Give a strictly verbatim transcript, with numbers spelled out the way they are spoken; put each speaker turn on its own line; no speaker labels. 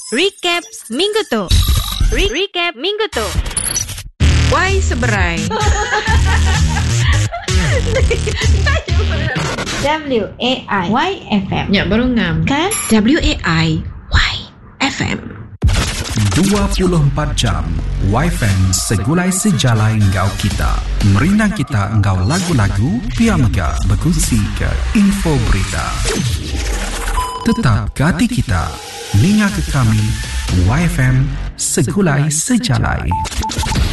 Recap minggu tu. Re- Recap minggu tu.
Why seberai?
W A I Y F M.
Ya, baru ngam.
Kan?
W A I Y F M.
dua puluh empat jam Y F M segulai sejalai engkau kita. Merinang kita engkau lagu-lagu, Pia Mega berkongsi ke info berita. Tetap ke hati kita, ninga ke kami, Y F M segulai sejalai.